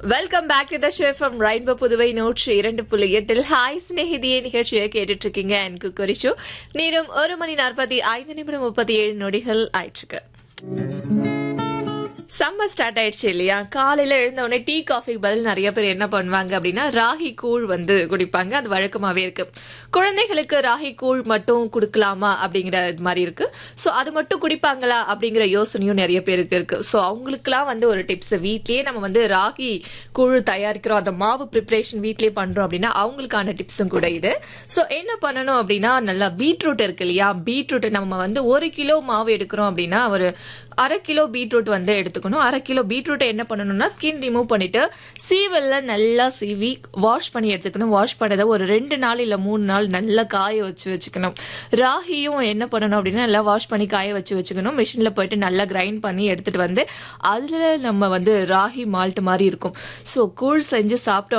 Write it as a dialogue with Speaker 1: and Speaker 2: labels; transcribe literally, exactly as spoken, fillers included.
Speaker 1: Welcome back to the show from rainbow Puduvai நூற்றி இரண்டு புள்ளி எட்டில் ஹாய் ஸ்நேகிதியே நிகழ்ச்சியை கேட்டுட்டு இருக்கீங்க. எனக்கு குறிச்சு நேரம் ஒரு மணி நாற்பத்தி ஐந்து நிமிடம் முப்பத்தி ஏழு நொடிகள் ஆயிடுச்சு. சம்மர் ஸ்டார்ட் ஆயிடுச்சு இல்லையா? காலையில எழுந்த உடனே டீ காஃபிக்கு பதில் நிறைய பேர் என்ன பண்ணுவாங்க அப்படின்னா ராகி கூழ் வந்து குடிப்பாங்க. அது வழக்கமாவே இருக்கு. குழந்தைகளுக்கு ராகி கூழ் மட்டும் குடுக்கலாமா அப்படிங்கிற மாதிரி இருக்கு. சோ அது மட்டும் குடிப்பாங்களா அப்படிங்கிற யோசனையும் நிறைய பேருக்கு இருக்கு. சோ அவங்களுக்குலாம் வந்து ஒரு டிப்ஸ், வீட்லயே நம்ம வந்து ராகி கூழ் தயாரிக்கிறோம், அந்த மாவு ப்ரிப்பரேஷன் வீட்லயே பண்றோம் அப்படின்னா அவங்களுக்கான டிப்ஸும் கூட இது. சோ என்ன பண்ணணும் அப்படின்னா, நல்லா பீட்ரூட் இருக்கு இல்லையா? பீட்ரூட் நம்ம வந்து ஒரு கிலோ மாவு எடுக்கிறோம் அப்படின்னா ஒரு அரை கிலோ பீட்ரூட் வந்து எடுத்துக்கணும். அரை கிலோ பீட்ரூட்டை என்ன பண்ணணும்னா ஸ்கின் ரிமூவ் பண்ணிட்டு சீவல்ல நல்லா சீவி வாஷ் பண்ணி எடுத்துக்கணும். வாஷ் பண்ணதை ஒரு ரெண்டு நாள் இல்ல மூணு நாள் நல்லா காய வச்சு வச்சுக்கணும். ராகியும் என்ன பண்ணணும் அப்படின்னா நல்லா வாஷ் பண்ணி காய வச்சு வச்சுக்கணும். மிஷின்ல போயிட்டு நல்லா கிரைண்ட் பண்ணி எடுத்துட்டு வந்து அதுல நம்ம வந்து ராகி மால்ட் மாதிரி இருக்கும். ஸோ கூழ் செஞ்சு சாப்பிட்டோம்